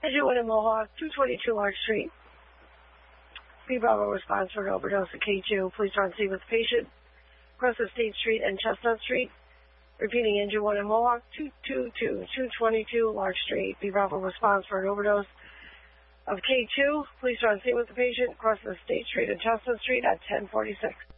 Engine 1 in Mohawk, 222 Larch Street. B Bravo response for an overdose at K2. Police are on scene with the patient. Across the State Street and Chestnut Street. Repeating, Engine 1 in Mohawk, 222 Larch Street. B Bravo response for an overdose of K2. Police are on scene with the patient. Across the State Street and Chestnut Street at 10:46.